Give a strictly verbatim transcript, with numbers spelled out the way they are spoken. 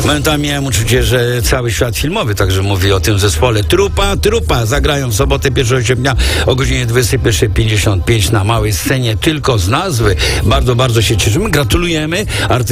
Momentami miałem uczucie, że cały świat filmowy także mówi o tym zespole. Trupa, Trupa zagrają w sobotę pierwszego sierpnia o godzinie dwudziestej pierwszej pięćdziesiąt pięć na małej scenie, tylko z nazwy. Bardzo, bardzo się cieszymy. Gratulujemy.